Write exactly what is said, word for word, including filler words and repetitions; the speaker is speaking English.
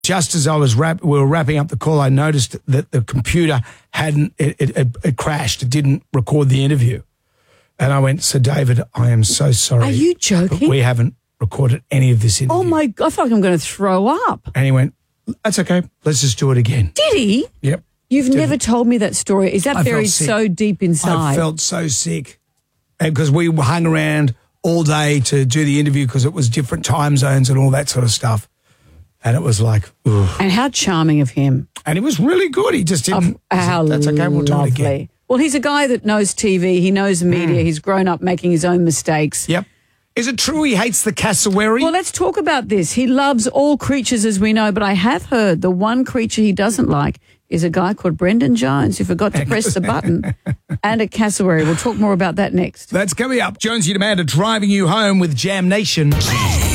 Just as I was wrap, we were wrapping up the call, I noticed that the computer hadn't, it, it, it, it crashed. It didn't record the interview. And I went, Sir David, I am so sorry. Are you joking? We haven't recorded any of this interview. Oh, my God. I feel like I'm going to throw up. And he went, that's okay. Let's just do it again. Did he? Yep. You've Did never it. told me that story. Is that I buried felt sick. so deep inside? I felt so sick. Because we hung around all day to do the interview because it was different time zones and all that sort of stuff. And it was like, ugh. And how charming of him. And he was really good. He just didn't. Um, how That's okay. We'll do it lovely. again. Well, he's a guy that knows T V. He knows the media. Mm. He's grown up making his own mistakes. Yep. Is it true he hates the cassowary? Well, let's talk about this. He loves all creatures, as we know, but I have heard the one creature he doesn't like is a guy called Brendan Jones who forgot to press the button, and a cassowary. We'll talk more about that next. That's coming up. Jonesy and Amanda driving you home with Jam Nation.